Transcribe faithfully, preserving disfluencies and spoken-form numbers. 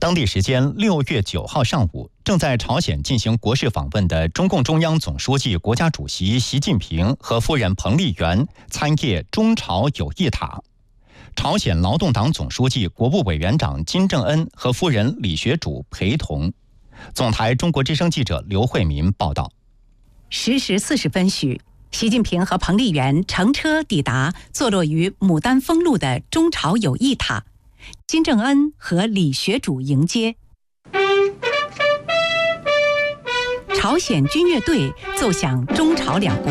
当地时间六月九号上午，正在朝鲜进行国事访问的中共中央总书记、国家主席习近平和夫人彭丽媛参谒中朝友谊塔。朝鲜劳动党总书记、国务委员长金正恩和夫人李学主陪同。总台中国之声记者刘慧民报道。 十时四十分许，习近平和彭丽媛乘车抵达坐落于牡丹峰路的中朝友谊塔，金正恩和李学主迎接。朝鲜军乐队奏响中朝两国